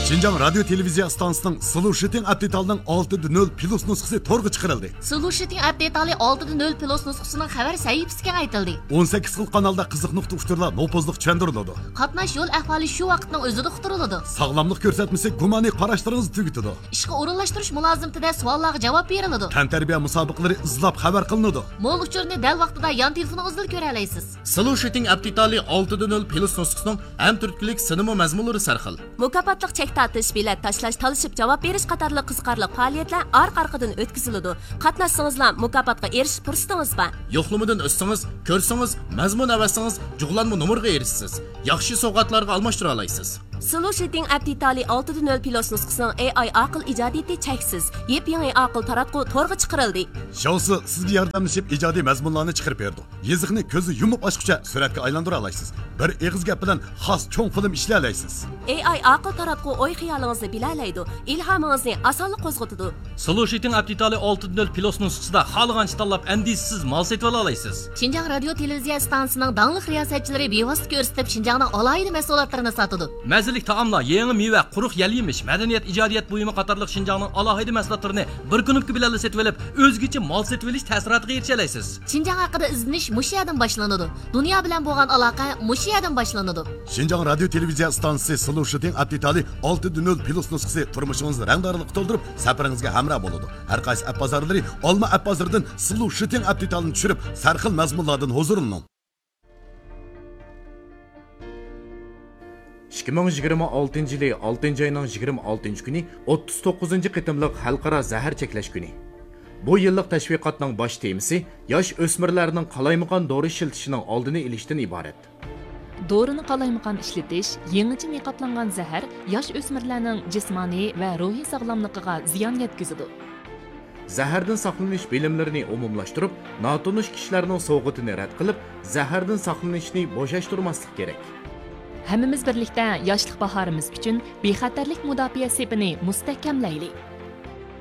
Şinjan Radyo Televiziya Stansiyasının Solution Update-ning 6.0 plus nusxasi to'rga chiqarildi. Solution Update 6.0 plus nusxasining xabar sahifasiga aytildi. 18 xil kanalda qiziq nuqta uchurlar nopozliq tushuntiriladi. Qatnash yo'l ahvoli shu vaqtning o'zida uqtiriladi. Sog'lomlik ko'rsatmasi gumaniy qarashlaringizni tugatadi. Ishga o'rinlashtirish mulozimtida savollarga javob beriladi. Tantarbiya musobaqalari izlab xabar qilinadi. Mo'l uchurni dal vaqtida yon telefoningizda ko'ra olasiz. Solution Update 6.0 plus nusxasining ham turklik sinema mazmunlari sarxil. Mukofotliq chek tortish, bilet tashlash, talishib javob berish qatorli qiziqarli faoliyatlar orqa-orqadan o'tkaziladi. Qatnashsangizlar mukofotga erishish fursatingiz bor. Yo'qlamadan o'ssangiz, ko'rsangiz, mazmun avasangiz, jug'lanma nomerga erishsiz. Yaxshi sovg'atlarga almashtira olasiz. Solution Update 6.0 plus nusxasining AI aql ijodiyati cheksiz. Yep-yangi aql taratqu to'rga chiqarildi. Shousi sizga yordamlashib ijodiy mazmunlarni chiqarib berdi. Yeziqni ko'zi yumib ochguncha suratga aylantira olasiz. Bir eg'iz gap bilan xos cho'ng film ishlay olasiz. AI aql taratqu o'y xiyolingizni bilalaydi. Ilhomingizni osonlik qo'zg'atadi. Solution Update 6.0 plus nusxasida xohlagancha tanlab andisiz mol setib olasiz. Şinjan Radio Televiziya stansiyasining dangliq riyosatchilari bevosita ko'rsatib Şinjanning alohida mahsulotlarini sotadi. Mazalik taomlar, yangi meva, quruq yal yemish, madaniyat, ijodiyat buyumi qatorliq Şinjanning alohida mahsulotlarini bir kunlik bilan setib olib, o'zgacha mol setib olish ta'siriga erisha olasiz. Şinjan haqida izlanish mushu yerdan boshlanadi. Dunyo bilan bo'lgan aloqa mushu yerdan boshlanadi. Şinjan Radio Televiziya stansiyasi Solution Update 6.0 plus nusxasi turmushingizni rangdorlik to'ldirib, safaringizga hamroh bo'ladi. Har qaysi app bozorlari Olma app bozoridan Solution Update-ni tushirib, sarxil mazmunlardan huzurlaning. 2026 yılı 6. ayının 26. günü 39. qitimliq xalqaro zahar cheklash kuni. Bu yillik tashviqotning bosh temasi yosh o'smirlarning qalaymaqon dori ishlatishning oldini olishdan iborat. Dorini qalaymaqon ishlatish, yangicha niqoblangan zahar yosh o'smirlarning jismoniy va ruhiy sog'lomligiga ziyon yetkazadi. Zahardan saqlanish bilimlarini umumlashtirib, notanish kishilarning so'g'itini rad qilib, zahardan saqlanishni bo'shashtirmaslik kerak. Hammamiz birlikda yoshlik bahorimiz uchun bexatarlik mudofaa sepini mustahkamlaylik.